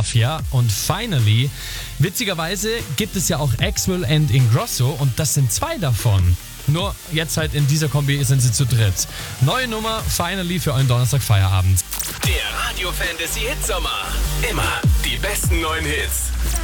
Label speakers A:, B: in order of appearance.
A: Mafia und Finally. Witzigerweise gibt es ja auch Axwell and Ingrosso und das sind 2 davon. Nur jetzt halt in dieser Kombi sind sie zu dritt. Neue Nummer, Finally für euren Donnerstag Feierabend.
B: Der Radio Fantasy Hitsommer. Immer die besten neuen Hits.